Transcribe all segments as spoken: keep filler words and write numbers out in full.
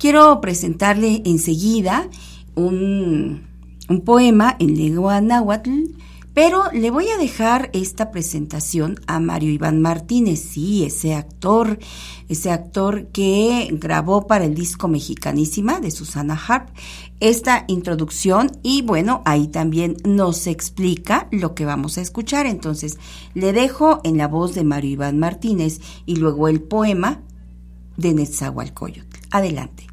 quiero presentarle enseguida un, un poema en lengua náhuatl, pero le voy a dejar esta presentación a Mario Iván Martínez, sí, ese actor, ese actor que grabó para el disco Mexicanísima de Susana Harp esta introducción, y bueno, ahí también nos explica lo que vamos a escuchar. Entonces, le dejo en la voz de Mario Iván Martínez y luego el poema de Netzahualcóyotl. Adelante.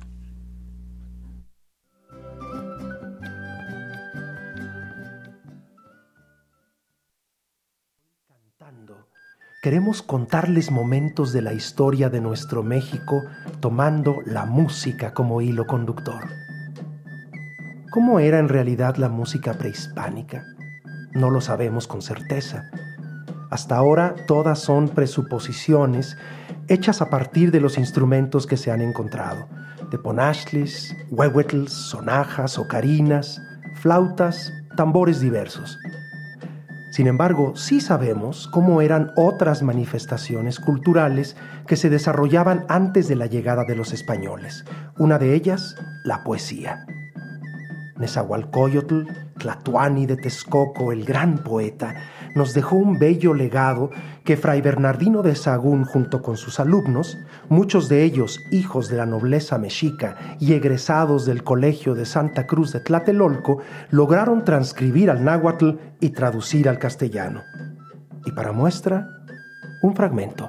Queremos contarles momentos de la historia de nuestro México tomando la música como hilo conductor. ¿Cómo era en realidad la música prehispánica? No lo sabemos con certeza. Hasta ahora todas son presuposiciones hechas a partir de los instrumentos que se han encontrado: teponachlis, huehuetls, sonajas, ocarinas, flautas, tambores diversos. Sin embargo, sí sabemos cómo eran otras manifestaciones culturales que se desarrollaban antes de la llegada de los españoles. Una de ellas, la poesía. Nezahualcóyotl, Tlatoani de Texcoco, el gran poeta, nos dejó un bello legado que Fray Bernardino de Sahagún, junto con sus alumnos, muchos de ellos hijos de la nobleza mexica y egresados del Colegio de Santa Cruz de Tlatelolco, lograron transcribir al náhuatl y traducir al castellano. Y para muestra, un fragmento.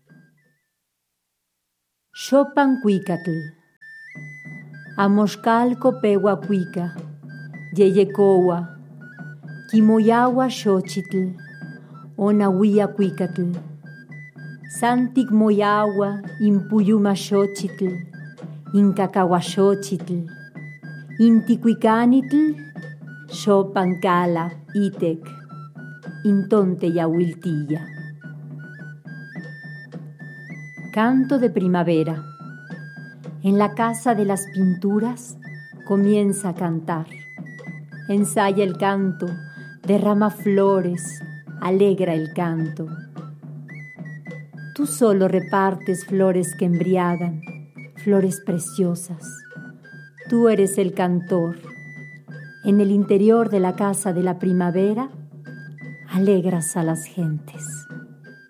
Xopancuicatl. Amoscalco pewa cuica, yeyecowa, quimoyawa xochitl, onahuia cuicatl, santic moyawa, impuyuma xochitl, incacahuaxochitl, inticuicanitl, xopancala, itec, intonte yahuiltilla. Canto de primavera. En la casa de las pinturas comienza a cantar. Ensaya el canto, derrama flores, alegra el canto. Tú solo repartes flores que embriagan, flores preciosas. Tú eres el cantor. En el interior de la casa de la primavera, alegras a las gentes.